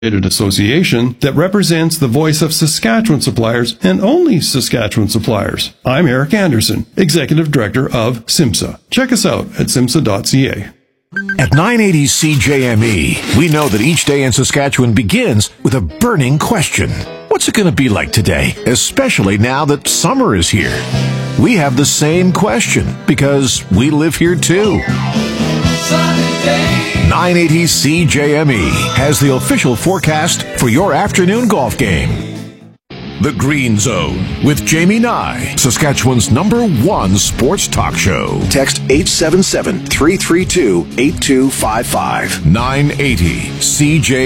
Association that represents the voice of Saskatchewan suppliers and only Saskatchewan suppliers. I'm Eric Anderson, Executive Director of SIMSA. Check us out at simsa.ca. At 980 CJME, we know that each day in Saskatchewan begins with a burning question. What's it going to be like today, especially now that summer is here? We have the same question because we live here too. 980 CJME has the official forecast for your afternoon golf game. The Green Zone with Jamie Nye, Saskatchewan's #1 sports talk show. Text 877-332-8255. 980 CJME.